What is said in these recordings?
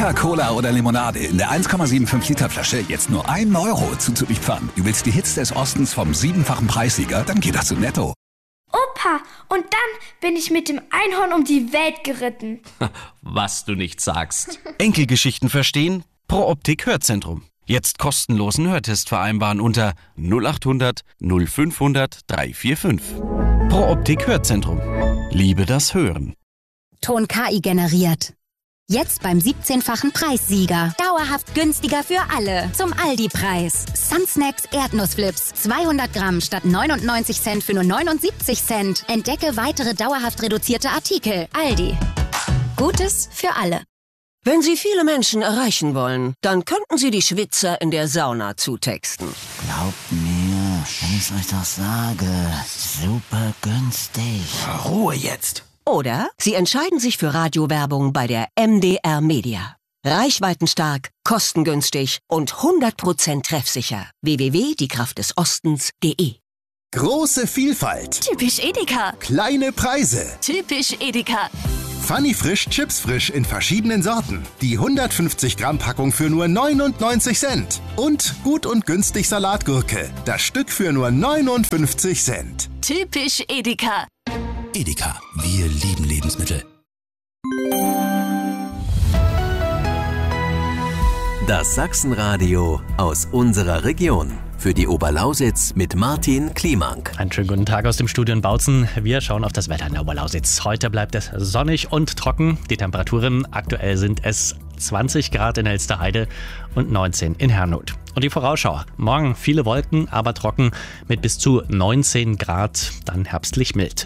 Fanta, Cola oder Limonade in der 1,75 Liter Flasche jetzt nur 1 Euro zuzüglich Pfand. Du willst die Hits des Ostens vom 7-fachen Preissieger? Dann geht das zu Netto. Opa, und dann bin ich mit dem Einhorn um die Welt geritten. Was du nicht sagst. Enkelgeschichten verstehen? Pro Optik Hörzentrum. Jetzt kostenlosen Hörtest vereinbaren unter 0800 0500 345. Pro Optik Hörzentrum. Liebe das Hören. Ton KI generiert. Jetzt beim 17-fachen Preissieger. Dauerhaft günstiger für alle. Zum Aldi-Preis. Sunsnacks Erdnussflips. 200 Gramm statt 99 Cent für nur 79 Cent. Entdecke weitere dauerhaft reduzierte Artikel. Aldi. Gutes für alle. Wenn Sie viele Menschen erreichen wollen, dann könnten Sie die Schwitzer in der Sauna zutexten. Glaubt mir, wenn ich euch doch sage, super günstig. Ruhe jetzt. Oder Sie entscheiden sich für Radiowerbung bei der MDR Media. Reichweitenstark, kostengünstig und 100% treffsicher. www.diekraftdesostens.de. Große Vielfalt. Typisch Edeka. Kleine Preise. Typisch Edeka. Funny Frisch Chips Frisch in verschiedenen Sorten. Die 150 Gramm Packung für nur 99 Cent. Und gut und günstig Salatgurke. Das Stück für nur 59 Cent. Typisch Edeka. Edeka, wir lieben Lebensmittel. Das Sachsenradio aus unserer Region. Für die Oberlausitz mit Martin Kliemank. Einen schönen guten Tag aus dem Studio in Bautzen. Wir schauen auf das Wetter in der Oberlausitz. Heute bleibt es sonnig und trocken. Die Temperaturen aktuell sind es 20 Grad in Elsterheide und 19 in Herrnhut. Und die Vorausschau. Morgen viele Wolken, aber trocken mit bis zu 19 Grad, dann herbstlich mild.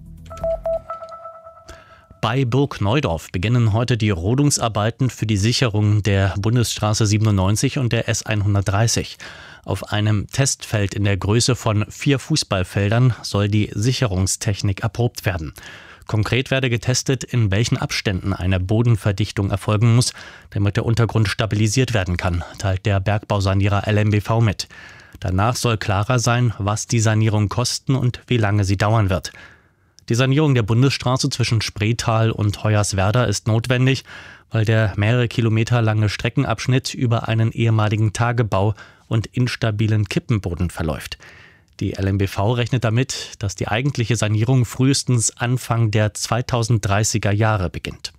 Bei Burg Neudorf beginnen heute die Rodungsarbeiten für die Sicherung der Bundesstraße 97 und der S130. Auf einem Testfeld in der Größe von 4 Fußballfeldern soll die Sicherungstechnik erprobt werden. Konkret werde getestet, in welchen Abständen eine Bodenverdichtung erfolgen muss, damit der Untergrund stabilisiert werden kann, teilt der Bergbausanierer LMBV mit. Danach soll klarer sein, was die Sanierung kosten und wie lange sie dauern wird. Die Sanierung der Bundesstraße zwischen Spreetal und Hoyerswerda ist notwendig, weil der mehrere Kilometer lange Streckenabschnitt über einen ehemaligen Tagebau und instabilen Kippenboden verläuft. Die LMBV rechnet damit, dass die eigentliche Sanierung frühestens Anfang der 2030er Jahre beginnt.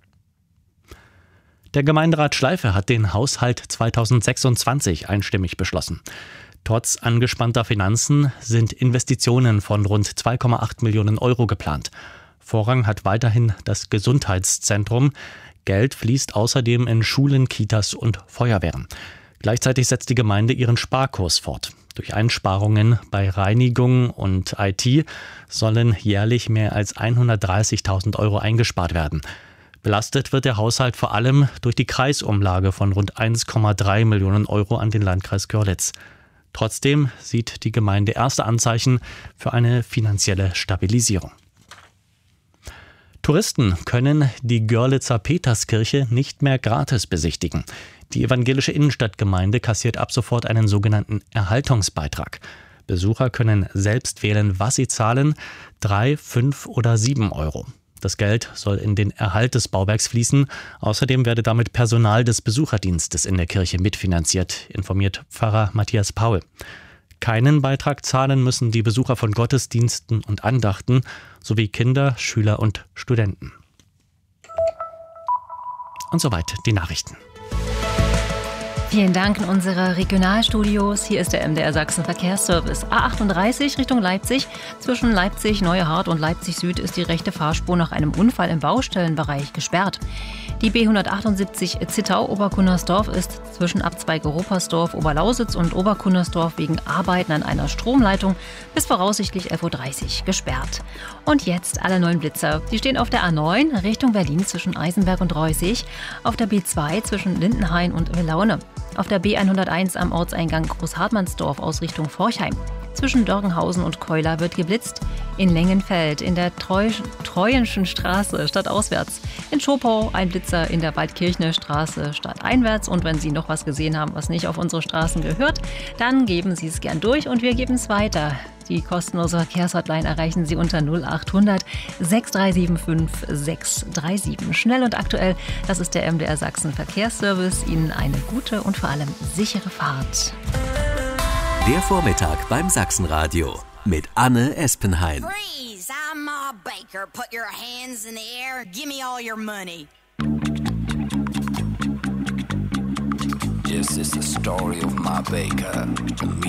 Der Gemeinderat Schleife hat den Haushalt 2026 einstimmig beschlossen. Trotz angespannter Finanzen sind Investitionen von rund 2,8 Millionen Euro geplant. Vorrang hat weiterhin das Gesundheitszentrum. Geld fließt außerdem in Schulen, Kitas und Feuerwehren. Gleichzeitig setzt die Gemeinde ihren Sparkurs fort. Durch Einsparungen bei Reinigung und IT sollen jährlich mehr als 130.000 Euro eingespart werden. Belastet wird der Haushalt vor allem durch die Kreisumlage von rund 1,3 Millionen Euro an den Landkreis Görlitz. Trotzdem sieht die Gemeinde erste Anzeichen für eine finanzielle Stabilisierung. Touristen können die Görlitzer Peterskirche nicht mehr gratis besichtigen. Die evangelische Innenstadtgemeinde kassiert ab sofort einen sogenannten Erhaltungsbeitrag. Besucher können selbst wählen, was sie zahlen, 3, 5 oder 7 Euro. Das Geld soll in den Erhalt des Bauwerks fließen. Außerdem werde damit Personal des Besucherdienstes in der Kirche mitfinanziert, informiert Pfarrer Matthias Paul. Keinen Beitrag zahlen müssen die Besucher von Gottesdiensten und Andachten sowie Kinder, Schüler und Studenten. Und soweit die Nachrichten. Vielen Dank in unsere Regionalstudios. Hier ist der MDR Sachsen Verkehrsservice. A38 Richtung Leipzig. Zwischen Leipzig Neuhardt und Leipzig Süd ist die rechte Fahrspur nach einem Unfall im Baustellenbereich gesperrt. Die B178 Zittau-Oberkunnersdorf ist zwischen Abzweige-Ropersdorf, Oberlausitz und Oberkunnersdorf wegen Arbeiten an einer Stromleitung bis voraussichtlich 11.30 Uhr gesperrt. Und jetzt alle neuen Blitzer. Die stehen auf der A9 Richtung Berlin zwischen Eisenberg und Reusig, auf der B2 zwischen Lindenhain und Willaune, auf der B101 am Ortseingang Großhartmannsdorf aus Richtung Forchheim, Zwischen Dörgenhausen und Keuler wird geblitzt. In Lengenfeld in der Treuenschen Straße stadtauswärts. In Schopau ein Blitzer in der Waldkirchner Straße stadteinwärts. Und wenn Sie noch was gesehen haben, was nicht auf unsere Straßen gehört, dann geben Sie es gern durch und wir geben es weiter. Die kostenlose Verkehrshotline erreichen Sie unter 0800 6375 637. Schnell und aktuell, das ist der MDR Sachsen Verkehrsservice. Ihnen eine gute und vor allem sichere Fahrt. Der Vormittag beim Sachsenradio mit Anne Espenheim. Freeze! I'm Ma Baker. Put your hands in the air. Give me all your money. This is the story of Ma Baker.